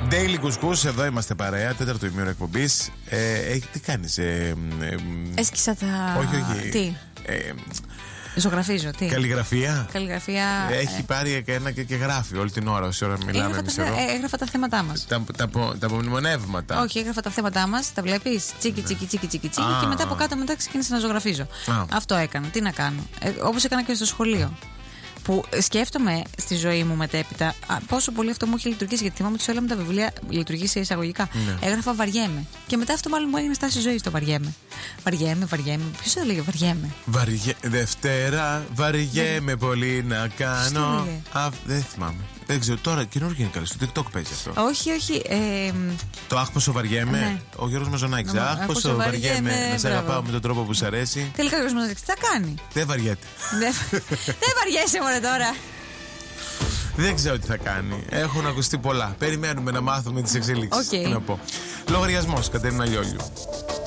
Daily Couscous, εδώ είμαστε παρέα, τέταρτο ημίωρο εκπομπής. Τι κάνεις? Έσκυσα τα. Όχι. Τι? Ζωγραφίζω, τι? Καλλιγραφία. Έχει πάρει ένα και γράφει όλη την ώρα, όση ώρα μιλάμε. Έγραφα τα θέματά μας. Τα απομνημονεύματα. Όχι, έγραφα τα θέματά μας, τα βλέπεις. Τσίκι, και μετά από κάτω ξεκίνησα να ζωγραφίζω. Αυτό έκανα. Τι να κάνω. Όπως έκανα και στο σχολείο. Που σκέφτομαι στη ζωή μου μετέπειτα πόσο πολύ αυτό μου έχει λειτουργήσει. Γιατί θυμάμαι ότι σε όλα μου τα βιβλία λειτουργήσει εισαγωγικά. Ναι. Έγραφα βαριέμαι. Και μετά αυτό μάλλον μου έγινε στάση ζωή στο βαριέμαι. Βαριέμαι. Ποιος έλεγε βαριέμαι? Δευτέρα, βαριέμαι πολύ να κάνω. Δεν θυμάμαι. Δεν ξέρω, τώρα καινούργιο είναι καλή. Στο TikTok παίζει αυτό. Όχι. Το άχ πόσο βαριέμαι. Ναι. Ο Γιώργος Μαζονάκης. Αχ πόσο βαριέμαι. Να σε αγαπάω με τον τρόπο που σου αρέσει. Τελικά ο Γιώργος Μαζονάκης τι θα κάνει? Δεν βαριέται. Δεν βαριέσαι μωρέ τώρα. Δεν ξέρω τι θα κάνει. Έχουν ακουστεί πολλά. Περιμένουμε να μάθουμε τις εξελίξεις. Okay. Τι να πω. Λογαριασμός, Κατερίνα Λιόλιου.